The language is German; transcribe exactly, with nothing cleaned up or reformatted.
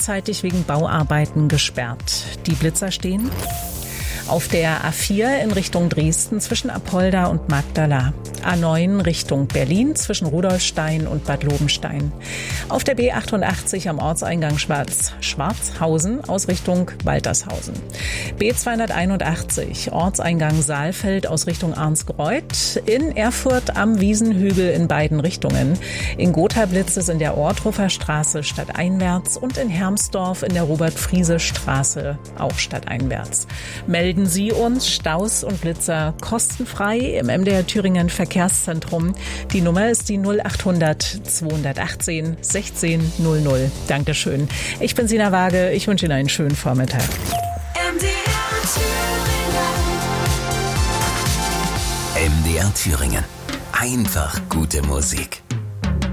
vorzeitig wegen Bauarbeiten gesperrt. Die Blitzer stehen auf der A vier in Richtung Dresden zwischen Apolda und Magdala. A neun Richtung Berlin zwischen Rudolfstein und Bad Lobenstein. Auf der B achtundachtzig am Ortseingang Schwarz, Schwarzhausen aus Richtung Waltershausen. B zweihunderteinundachtzig Ortseingang Saalfeld aus Richtung Arnsgreuth. In Erfurt am Wiesenhügel in beiden Richtungen. In Gotha Blitz es in der Ortruffer Straße stadteinwärts und in Hermsdorf in der Robert-Friese-Straße auch stadteinwärts. Melden Sie uns Staus und Blitzer kostenfrei im M D R Thüringen Verkehrszentrum. Die Nummer ist die null achthundert zweihundertachtzehn sechzehn null null. Dankeschön. Ich bin Sina Waage. Ich wünsche Ihnen einen schönen Vormittag. M D R Thüringen. M D R Thüringen. Einfach gute Musik.